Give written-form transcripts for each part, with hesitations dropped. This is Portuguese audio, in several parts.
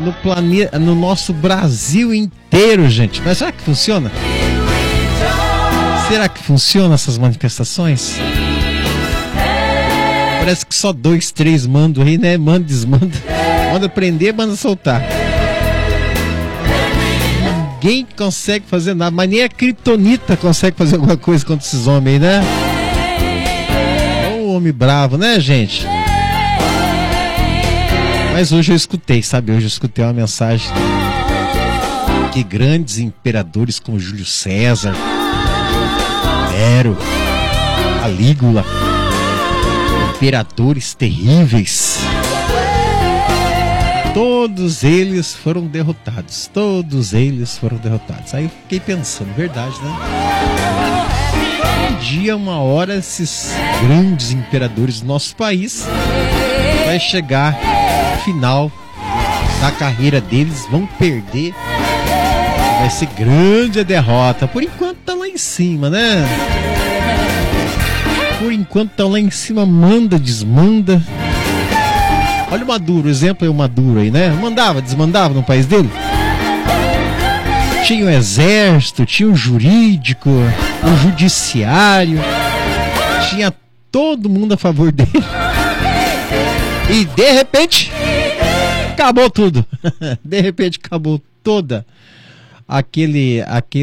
no planeta, no nosso Brasil inteiro, gente. Mas será que funciona? Será que funciona essas manifestações? Parece que só 2, 3 mandam aí, né? Manda, desmanda. Manda prender, manda soltar. Ninguém consegue fazer nada, mas nem a Kryptonita consegue fazer alguma coisa contra esses homens aí, né? Ô, homem bravo, né, gente? Mas hoje eu escutei, sabe? Hoje eu escutei uma mensagem que grandes imperadores como Júlio César, Nero, Calígula, imperadores terríveis, todos eles foram derrotados. Todos eles foram derrotados. Aí eu fiquei pensando, verdade, né? Um dia, uma hora, esses grandes imperadores do nosso país vai chegar final da carreira deles, vão perder, vai ser grande a derrota. Por enquanto tá lá em cima, né? Por enquanto tá lá em cima, manda, desmanda. Olha o Maduro, o exemplo é o Maduro aí, né? Mandava, desmandava no país dele. Tinha o exército, tinha o jurídico, o judiciário, tinha todo mundo a favor dele. E de repente acabou tudo. De repente acabou toda aquele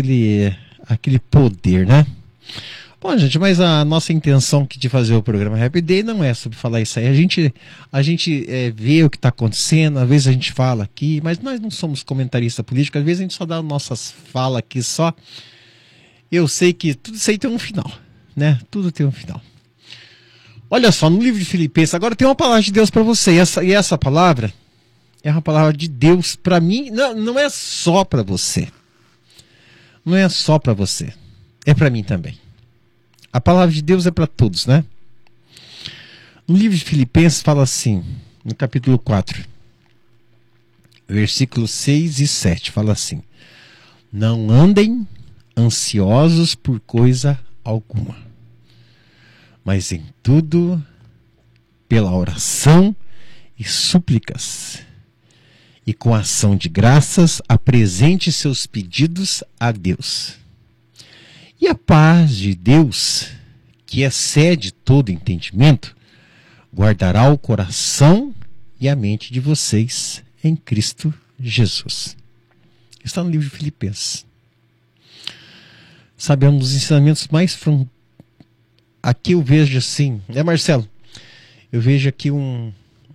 poder, né? Bom, gente, mas a nossa intenção de fazer o programa Happy Day não é sobre falar isso aí. A gente vê o que está acontecendo, às vezes a gente fala aqui, mas nós não somos comentaristas políticos, às vezes a gente só dá nossas falas aqui só. Eu sei que tudo isso aí tem um final, né? Tudo tem um final. Olha só, no livro de Filipenses, agora tem uma palavra de Deus para você. E essa palavra é uma palavra de Deus para mim. Não é só para você. Não é só para você. É para mim também. A palavra de Deus é para todos, né? No livro de Filipenses fala assim, no capítulo 4, versículos 6 e 7, fala assim: não andem ansiosos por coisa alguma, mas em tudo, pela oração e súplicas, e com ação de graças, apresente seus pedidos a Deus. E a paz de Deus, que excede todo entendimento, guardará o coração e a mente de vocês em Cristo Jesus. Está no livro de Filipenses. Sabe, é um dos ensinamentos mais aqui eu vejo assim, né, Marcelo? Eu vejo aqui um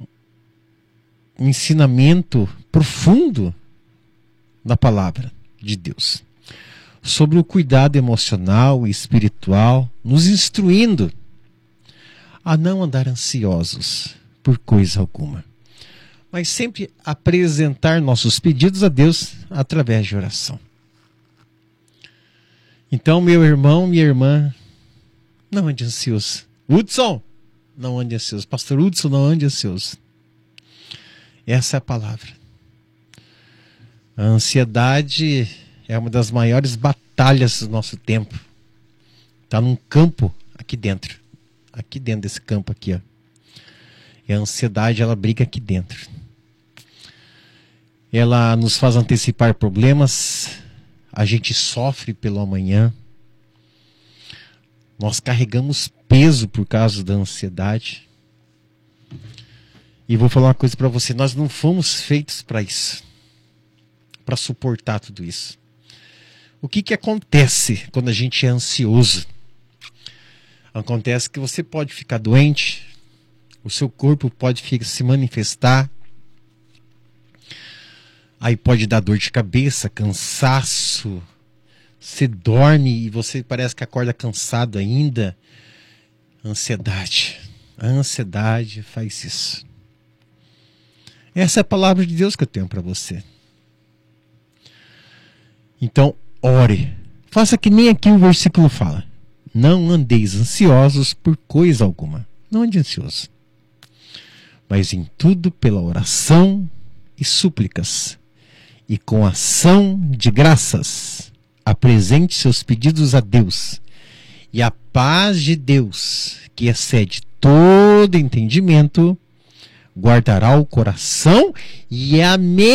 ensinamento profundo da palavra de Deus sobre o cuidado emocional e espiritual, nos instruindo a não andar ansiosos por coisa alguma, mas sempre apresentar nossos pedidos a Deus através de oração. Então, meu irmão, minha irmã, não ande ansioso. Hudson, não ande ansioso. Pastor Hudson, não ande ansioso. Essa é a palavra. A ansiedade é uma das maiores batalhas do nosso tempo. Está num campo aqui dentro desse campo aqui, ó. E a ansiedade, ela briga aqui dentro. Ela nos faz antecipar problemas. A gente sofre pelo amanhã. Nós carregamos peso por causa da ansiedade. E vou falar uma coisa para você: nós não fomos feitos para isso, para suportar tudo isso. O que acontece quando a gente é ansioso? Acontece que você pode ficar doente, o seu corpo pode se manifestar, aí pode dar dor de cabeça, cansaço, você dorme e você parece que acorda cansado ainda. Ansiedade. A ansiedade faz isso. Essa é a palavra de Deus que eu tenho para você. Então, ore. Faça que nem aqui o versículo fala. Não andeis ansiosos por coisa alguma. Não ande ansioso. Mas em tudo pela oração e súplicas, e com ação de graças, apresente seus pedidos a Deus. E a paz de Deus, que excede todo entendimento, guardará o coração e a mente